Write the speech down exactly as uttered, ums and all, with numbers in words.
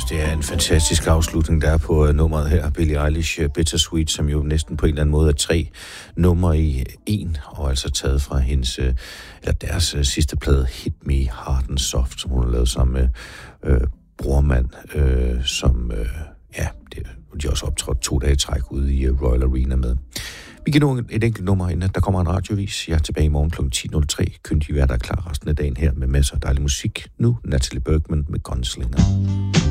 Det er en fantastisk afslutning, der er på uh, nummeret her, Billie Eilish, uh, Bittersweet, som jo næsten på en eller anden måde er tre numre i en, og altså taget fra hendes, uh, eller deres uh, sidste plade, Hit Me Hard and Soft, som hun har lavet sammen med uh, brormand, uh, som, uh, ja, det, de har også optrådt to dage i træk ude i uh, Royal Arena med. Vi kan nå et enkelt nummer, inden der kommer en radiovis. Jeg er tilbage i morgen kl. ti nul tre. Kyndig vær der klar resten af dagen her med masser af dejlig musik. Nu Natalie Bergman med Gunslinger.